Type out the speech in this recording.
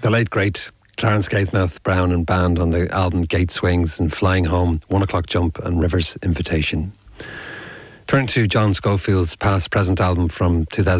The late great Clarence Gatemouth Brown and Band on the album Gate Swings and Flying Home, 1 O'Clock Jump and River's Invitation. Turning to John Scofield's Past Present album from 2000.